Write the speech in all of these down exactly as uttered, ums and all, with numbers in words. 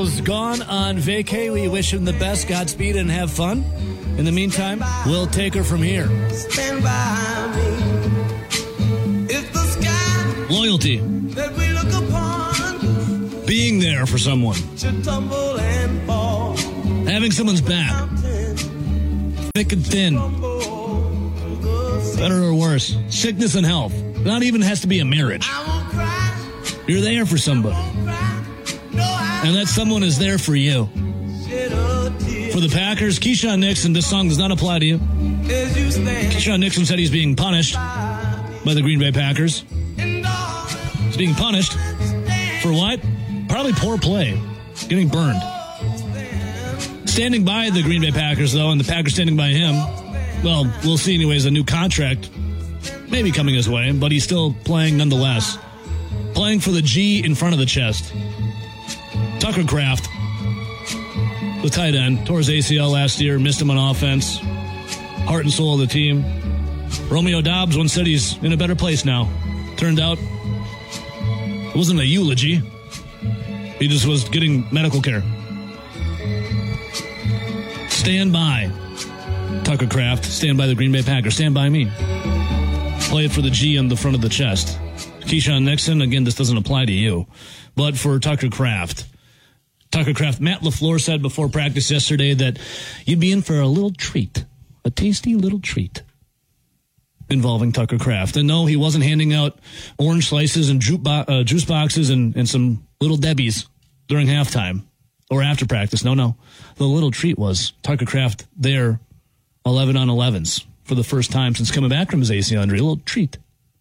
Gone on vacay. We wish him the best, Godspeed, and have fun. In the meantime, we'll take her from here. Stand by me. If the sky Loyalty. that we look upon Being there for someone. should tumble and fall, Having someone's back. Thick and thin. Better or worse. Sickness and health. Not even has to be a marriage. I won't cry, You're there for somebody. won't cry. No, I And that someone is there for you. shed a tear For the Packers, Keyshawn Nixon, this song does not apply to you. as you stand Keyshawn Nixon said he's being punished by me. by the Green Bay Packers. And all He's being punished stand, for what? Probably poor play. Getting burned. stand, Standing by the Green Bay Packers, though, and the Packers standing by him. Well, we'll see anyways. A new contract maybe coming his way, but he's still playing nonetheless. Playing for the G in front of the chest. Tucker Kraft, the tight end, tore his A C L last year, missed him on offense. Heart and soul of the team. Romeo Dobbs once said he's in a better place now. Turned out it wasn't a eulogy. He just was getting medical care. Stand by Tucker Kraft. Stand by the Green Bay Packers. Stand by me. Play it for the G on the front of the chest. Keyshawn Nixon, again, this doesn't apply to you. But for Tucker Kraft. Tucker Kraft, Matt LaFleur said before practice yesterday that you'd be in for a little treat. A tasty little treat involving Tucker Kraft. And no, he wasn't handing out orange slices and juice, bo- uh, juice boxes and, and some little Debbies during halftime or after practice. No, no. The little treat was Tucker Kraft there, eleven on elevens for the first time since coming back from his A C L injury. A little treat.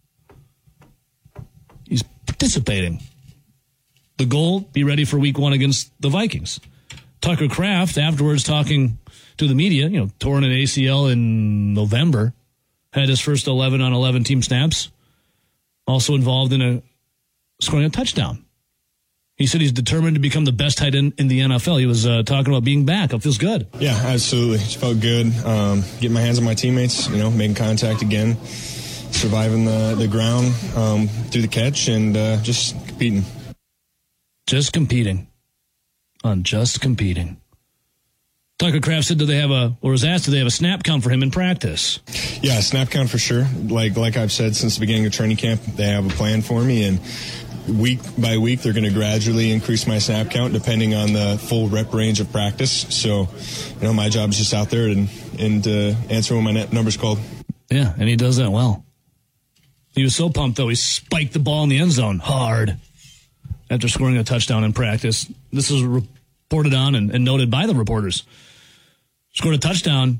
He's participating. The goal, be ready for week one against the Vikings. Tucker Kraft, afterwards talking to the media, you know, tore an A C L in November, had his first eleven on eleven team snaps, also involved in a scoring a touchdown. He said he's determined to become the best tight end in the N F L. He was uh, talking about being back. It feels good. Yeah, absolutely. It felt good. Um, getting my hands on my teammates, you know, making contact again, surviving the, the ground um, through the catch, and uh, just competing. Just competing. On just competing. Tucker Kraft said, do they have a, or was asked, do they have a snap count for him in practice? Yeah, snap count for sure. Like like I've said since the beginning of training camp, they have a plan for me, and week by week they're going to gradually increase my snap count depending on the full rep range of practice. So, you know, my job is just out there and, and uh, answer when my net number's called. Yeah, and he does that well. He was so pumped, though, he spiked the ball in the end zone hard after scoring a touchdown in practice. This was reported on and, and noted by the reporters. Scored a touchdown.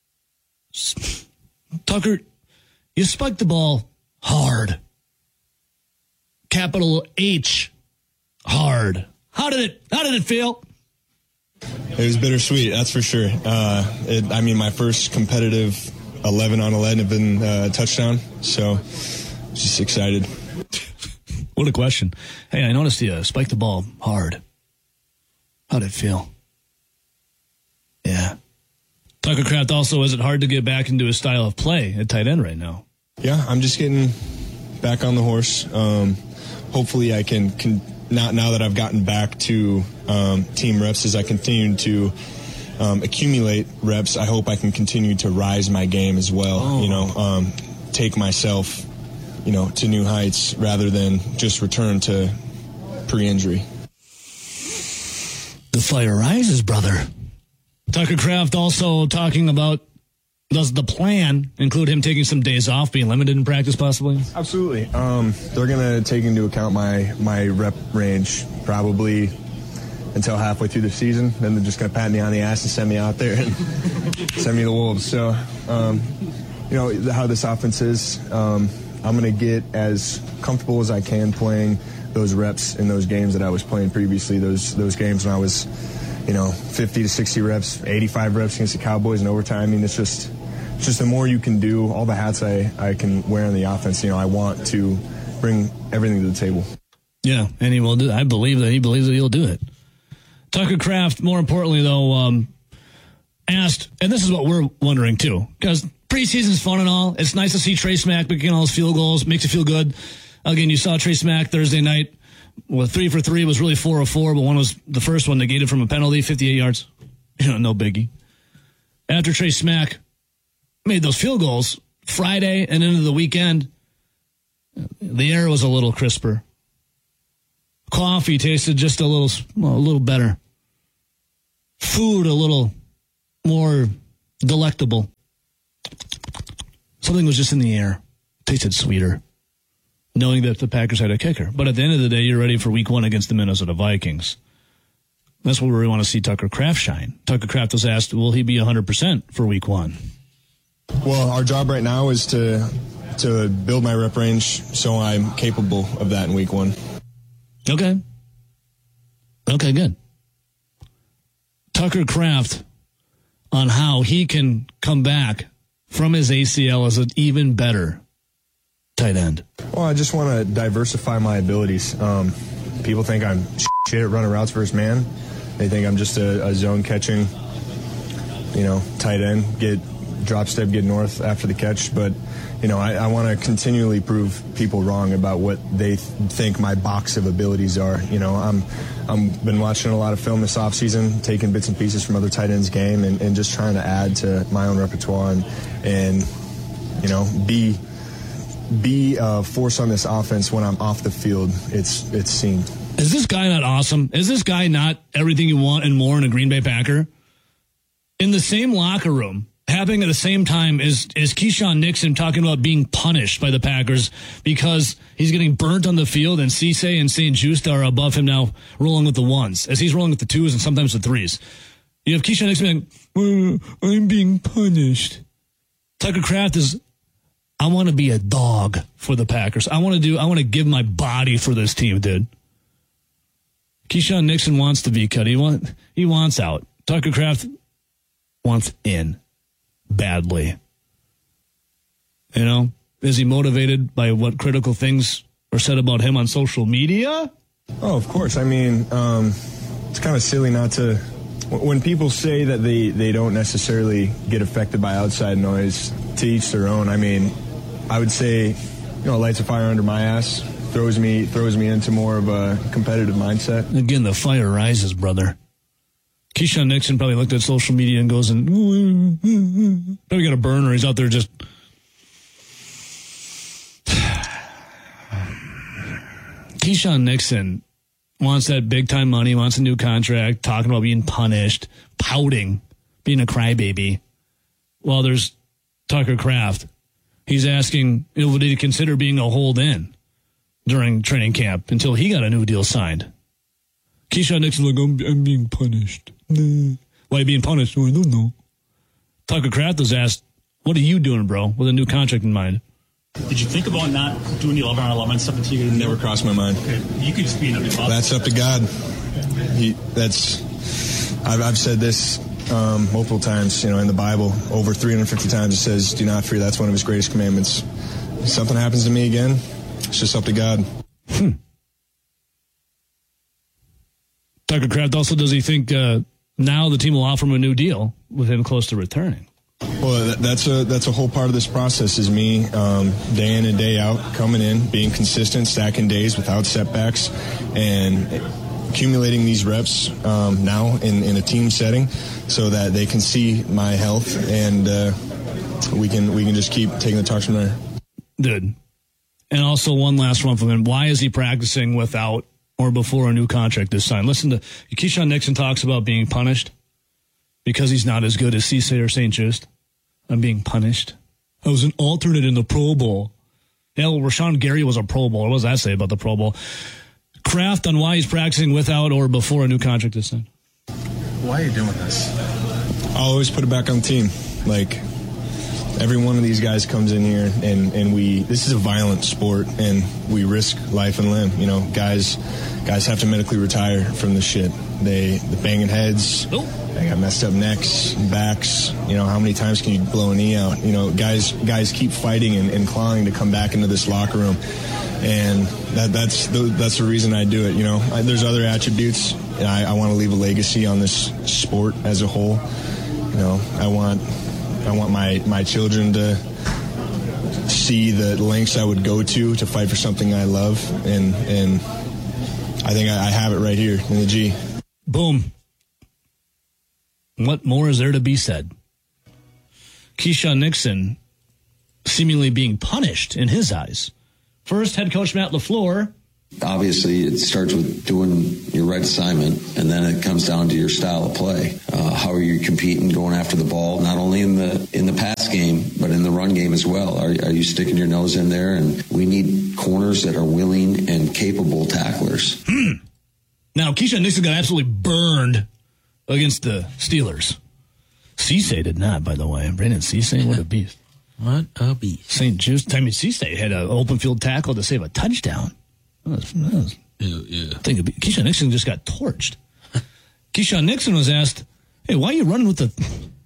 Tucker, you spiked the ball hard. Capital H, hard. How did it, how did it feel? It was bittersweet, that's for sure. Uh, it, I mean, my first competitive eleven on eleven have been uh, a touchdown, so just excited. What a question. Hey, I noticed you spiked the ball hard. How'd it feel? Yeah. Tucker Kraft also, is it hard to get back into his style of play at tight end right now? Yeah, I'm just getting back on the horse. Um, hopefully I can, can not now that I've gotten back to um, team reps, as I continue to um, accumulate reps, I hope I can continue to rise my game as well. Oh. You know, um, take myself, you know, to new heights rather than just return to pre-injury. The fire rises, brother. Tucker Kraft also talking about, does the plan include him taking some days off, being limited in practice possibly? Absolutely. Um, they're going to take into account my, my rep range probably until halfway through the season. Then they're just going to pat me on the ass and send me out there and send me to the Wolves. So, um, you know, how this offense is, um, I'm going to get as comfortable as I can playing those reps in those games that I was playing previously, those those games when I was, you know, fifty to sixty reps, eighty-five reps against the Cowboys in overtime. I mean, it's just it's just the more you can do, all the hats I, I can wear in the offense, you know, I want to bring everything to the table. Yeah, and he will do. I believe that he believes that he'll do it. Tucker Kraft, more importantly, though, um, asked, and this is what we're wondering, too, because preseason's fun and all. It's nice to see Trey Smack making all his field goals. Makes you feel good. Again, you saw Trey Smack Thursday night well, three for three was really four of four, but one was the first one negated from a penalty, fifty-eight yards. You know, no biggie. After Trey Smack made those field goals Friday and into the weekend, the air was a little crisper. Coffee tasted just a little, well, a little better. Food a little more delectable. Something was just in the air. Tasted sweeter. Knowing that the Packers had a kicker. But at the end of the day, you're ready for week one against the Minnesota Vikings. That's where we want to see Tucker Kraft shine. Tucker Kraft was asked, will he be one hundred percent for week one? Well, our job right now is to to build my rep range so I'm capable of that in week one. Okay. Okay, good. Tucker Kraft on how he can come back from his A C L as an even better tight end. Well, I just want to diversify my abilities. Um, people think I'm shit at running routes versus man. They think I'm just a, a zone catching, you know, tight end, get drop step, get north after the catch. But, you know, I, I want to continually prove people wrong about what they th- think my box of abilities are. You know, I'm I'm been watching a lot of film this offseason, taking bits and pieces from other tight ends' game, and, and just trying to add to my own repertoire and, and you know, be be a force on this offense when I'm off the field. It's it's seen. Is this guy not awesome? Is this guy not everything you want and more in a Green Bay Packer? In the same locker room, happening at the same time is, is Keyshawn Nixon talking about being punished by the Packers because he's getting burnt on the field, and Cisse and Saint Just are above him now, rolling with the ones, as he's rolling with the twos and sometimes the threes. You have Keyshawn Nixon being, well, I'm being punished. Tucker Kraft is, I want to be a dog for the Packers. I want to do, I want to give my body for this team, dude. Keyshawn Nixon wants to be cut. He, want, he wants out. Tucker Kraft wants in badly. You know, is he motivated by what critical things are said about him on social media? Oh, of course. I mean, um, it's kind of silly not to. When people say that they, they don't necessarily get affected by outside noise, to each their own. I mean, I would say, you know, lights a fire under my ass, throws me throws me into more of a competitive mindset. Again, the fire rises, brother. Keyshawn Nixon probably looked at social media and goes and probably got a burner. He's out there just. Keyshawn Nixon wants that big time money, wants a new contract, talking about being punished, pouting, being a crybaby. While there's Tucker Kraft, he's asking, you know, did he consider being a hold in during training camp until he got a new deal signed? Keyshawn Nixon like, I'm, I'm being punished. Why are you being punished? Oh, I don't know. Tucker Kraft was asked, what are you doing, bro, with a new contract in mind? Did you think about not doing the eleven on eleven stuff until you Never crossed my mind. Okay. You could just be in a That's up to God. He, that's I've, I've said this um, multiple times, you know, in the Bible. Over three hundred fifty times it says, do not fear. That's one of his greatest commandments. If something happens to me again, it's just up to God. Hmm. Tucker Kraft also, does he think uh, now the team will offer him a new deal with him close to returning? Well, that, that's a that's a whole part of this process is me um, day in and day out coming in, being consistent, stacking days without setbacks, and accumulating these reps um, now in, in a team setting so that they can see my health, and uh, we can we can just keep taking the talks from there. Good. And also one last one from him. Why is he practicing without or before a new contract is signed? Listen to Keyshawn Nixon talks about being punished because he's not as good as Cisse or Saint Just. I'm being punished. I was an alternate in the Pro Bowl. Yeah, well, Rashawn Gary was a Pro Bowler. What does that say about the Pro Bowl? Kraft on why he's practicing without or before a new contract is signed. Why are you doing this? I'll always put it back on the team. Like, every one of these guys comes in here, and, and we, this is a violent sport, and we risk life and limb. You know, guys guys have to medically retire from this shit. They, the banging heads, Oh. they got messed up necks, backs. You know, how many times can you blow a knee out? You know, guys guys keep fighting and, and clawing to come back into this locker room. And that, that's the, that's the reason I do it. You know, I, there's other attributes. And I, I want to leave a legacy on this sport as a whole. You know, I want I want my, my children to see the lengths I would go to to fight for something I love, and and I think I, I have it right here in the G. Boom. What more is there to be said? Keyshawn Nixon seemingly being punished in his eyes. First, head coach Matt LaFleur. Obviously, it starts with doing your right assignment, and then it comes down to your style of play. Uh, how are you competing, going after the ball, not only in the in the pass game, but in the run game as well? Are, are you sticking your nose in there? And we need corners that are willing and capable tacklers. Hmm. Now, Keyshawn Nixon got absolutely burned against the Steelers. Cisse did not, by the way. Brandon Cisse, what a beast. What a beast. Saint Just, I mean, Cisse had an open field tackle to save a touchdown. That was, that was, Yeah, yeah. think of it. Keyshawn Nixon just got torched. Keyshawn Nixon was asked, hey, why are you running with the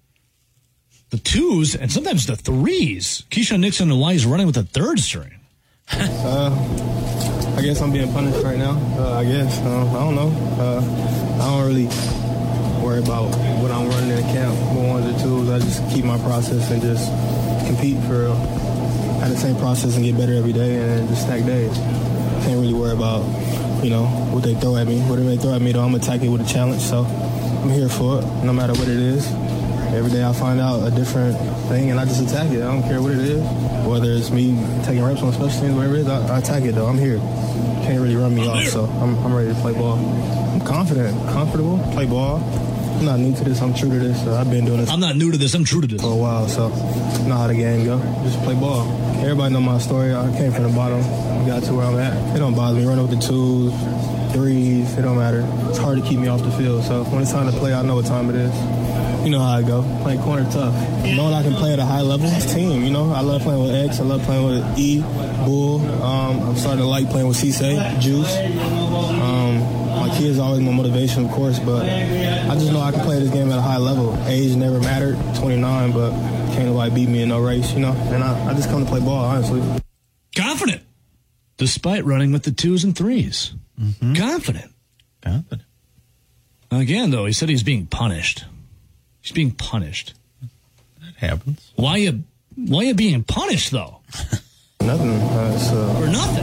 the twos and sometimes the threes? Keyshawn Nixon and why he's running with the third string. Uh, I guess I'm being punished right now. Uh, I guess. Uh, I don't know. Uh, I don't really worry about what I'm running in camp, what ones or twos. I just keep my process and just compete for real. Have the same process and get better every day and just stack days. Can't really worry about, you know, what they throw at me. Whatever they throw at me, though, I'm going to attack it with a challenge. So I'm here for it, no matter what it is. Every day I find out a different thing, and I just attack it. I don't care what it is. Whether it's me taking reps on special teams, whatever it is, I, I attack it, though. I'm here. Can't really run me off, so I'm, I'm ready to play ball. I'm confident, comfortable, play ball. I'm not new to this. I'm true to this. So I've been doing this. I'm not new to this. I'm true to this. For a while, so I know how the game go. Just play ball. Everybody know my story. I came from the bottom, got to where I'm at. It don't bother me. Running with the twos, threes, it don't matter. It's hard to keep me off the field. So when it's time to play, I know what time it is. You know how I go. Playing corner tough. Knowing I can play at a high level, it's team. You know, I love playing with X. I love playing with E, Bull. Um, I'm starting to like playing with Cisse, Juice. Um, my kids are always my motivation, of course, but I just know I can play this game at a high level. Age never mattered, twenty-nine, but can't nobody beat me in no race, you know? And I, I just come to play ball, honestly. Confident, despite running with the twos and threes. Mm-hmm. Confident. Confident. Again, though, he said he's being punished. He's being punished. That happens. Why you? Why you being punished though? Nothing. Uh, it's, uh, Or nothing?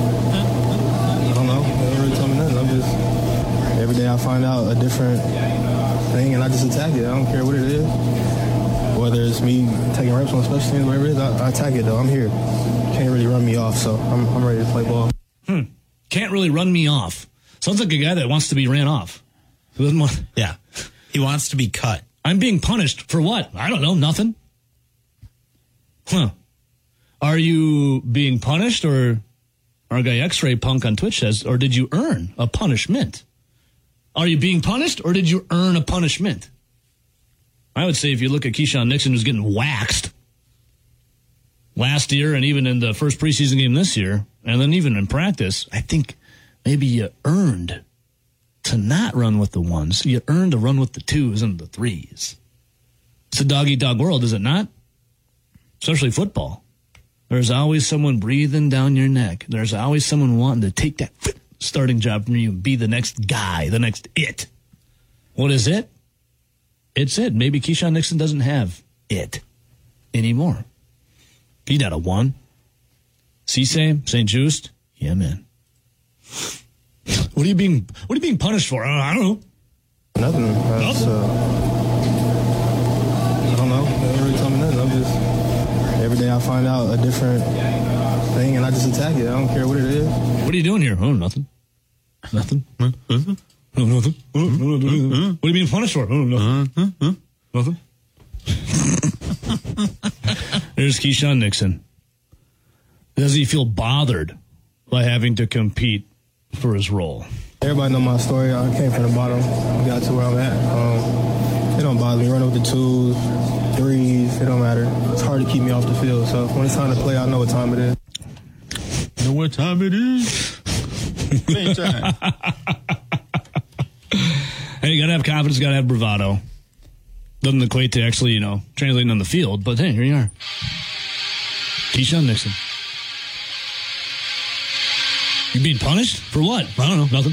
I don't know. They don't really tell me nothing. I'm just every day I find out a different thing, and I just attack it. I don't care what it is. Whether it's me taking reps on special teams, whatever it is, I, I attack it though. I'm here. Can't really run me off, so I'm I'm ready to play ball. Hmm. Can't really run me off. Sounds like a guy that wants to be ran off. Who doesn't want? Yeah. He wants to be cut. I'm being punished for what? I don't know. Nothing. Huh. Are you being punished, or our guy X-Ray Punk on Twitch says, or did you earn a punishment? Are you being punished, or did you earn a punishment? I would say if you look at Keyshawn Nixon, who's getting waxed last year and even in the first preseason game this year, and then even in practice, I think maybe you earned to not run with the ones. You earned to run with the twos and the threes. It's a dog-eat-dog world, is it not? Especially football. There's always someone breathing down your neck. There's always someone wanting to take that starting job from you and be the next guy, the next it. What is it? It's it. Maybe Keyshawn Nixon doesn't have it anymore. He's not a one. Cisse, Saint Just, yeah, man. What are you being? What are you being punished for? I don't know. Nothing. That's, uh, I don't know. They don't really tell me nothing. I'm just every day I find out a different thing, and I just attack it. I don't care what it is. What are you doing here? Oh, nothing. Nothing. Oh, nothing. Oh, nothing. What are you being punished for? Oh, nothing. Nothing. There's Keyshawn Nixon. Does he feel bothered by having to compete for his role? Everybody know my story. I came from the bottom, got to where I'm at. Um, it don't bother me. Running with the twos, threes, it don't matter. It's hard to keep me off the field. So when it's time to play, I know what time it is. Know what time it is? Same time. Hey, you gotta have confidence, you gotta have bravado. Doesn't equate to actually, you know, translating on the field, but hey, here you are. Keyshawn Nixon. You being punished? For what? I don't know. Nothing.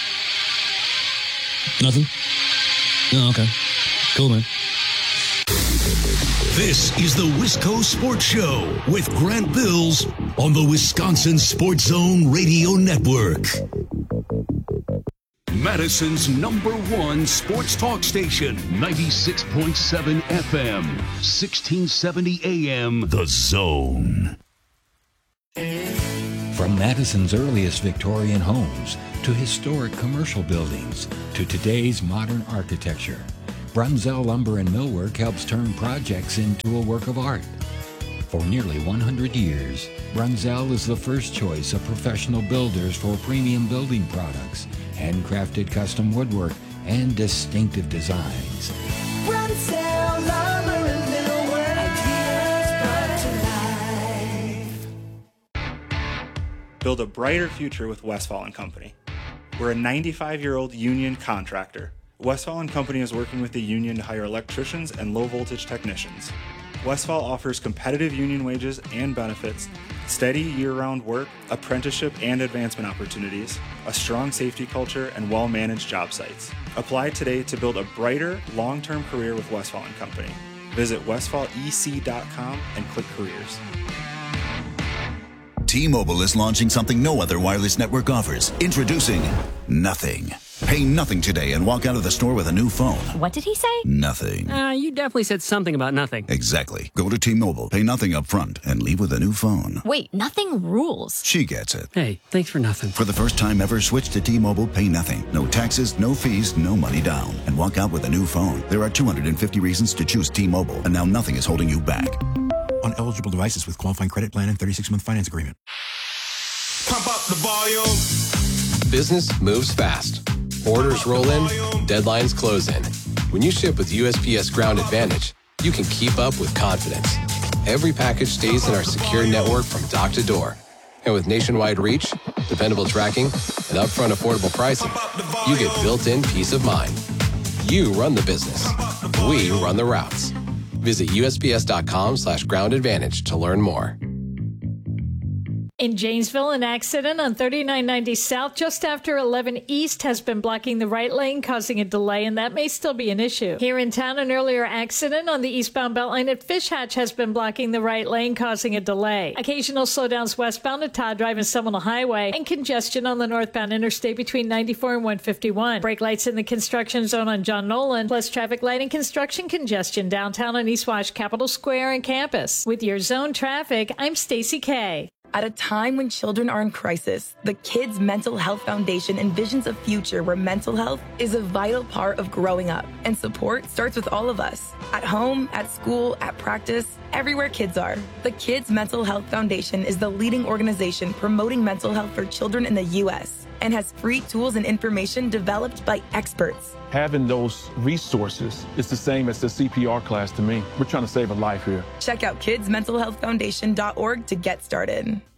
Nothing? No, okay. Cool, man. This is the Wisco Sports Show with Grant Bills on the Wisconsin Sports Zone Radio Network. Madison's number one sports talk station, ninety-six point seven F M, sixteen seventy A M, The Zone. From Madison's earliest Victorian homes to historic commercial buildings to today's modern architecture, Brunzell Lumber and Millwork helps turn projects into a work of art. For nearly one hundred years, Brunzell is the first choice of professional builders for premium building products, handcrafted custom woodwork, and distinctive designs. Brunzell Lumber and Millwork, ideas brought to life. Build a brighter future with Westfall and Company. We're a ninety-five-year-old union contractor. Westfall and Company is working with the union to hire electricians and low-voltage technicians. Westfall offers competitive union wages and benefits, steady year-round work, apprenticeship and advancement opportunities, a strong safety culture, and well-managed job sites. Apply today to build a brighter, long-term career with Westfall and Company. Visit westfall e c dot com and click careers. T-Mobile is launching something no other wireless network offers. Introducing Nothing. Pay nothing today and walk out of the store with a new phone. What did he say? Nothing. Uh, you definitely said something about nothing. Exactly. Go to T-Mobile, pay nothing up front, and leave with a new phone. Wait, nothing rules. She gets it. Hey, thanks for nothing. For the first time ever, switch to T-Mobile, pay nothing. No taxes, no fees, no money down. And walk out with a new phone. There are two hundred fifty reasons to choose T-Mobile, and now nothing is holding you back. On eligible devices with qualifying credit plan and thirty-six month finance agreement. Pump up the volume. Business moves fast. Orders roll in, deadlines close in. When you ship with U S P S Ground Advantage, you can keep up with confidence. Every package stays in our secure network from dock to door. And with nationwide reach, dependable tracking, and upfront affordable pricing, you get built-in peace of mind. You run the business. We run the routes. Visit U S P S dot com slash ground advantage to learn more. In Janesville, an accident on thirty-nine ninety South just after eleven East has been blocking the right lane, causing a delay, and that may still be an issue. Here in town, an earlier accident on the eastbound Beltline at Fish Hatch has been blocking the right lane, causing a delay. Occasional slowdowns westbound at Todd Drive and Seminole Highway, and congestion on the northbound interstate between ninety-four and one fifty-one. Brake lights in the construction zone on John Nolan, plus traffic light and construction congestion downtown on East Wash, Capitol Square, and campus. With your zone traffic, I'm Stacy Kay. At a time when children are in crisis, the Kids Mental Health Foundation envisions a future where mental health is a vital part of growing up, and support starts with all of us. At home, at school, at practice, everywhere kids are. The Kids Mental Health Foundation is the leading organization promoting mental health for children in the U S and has free tools and information developed by experts. Having those resources is the same as the C P R class to me. We're trying to save a life here. Check out kids mental health foundation dot org to get started.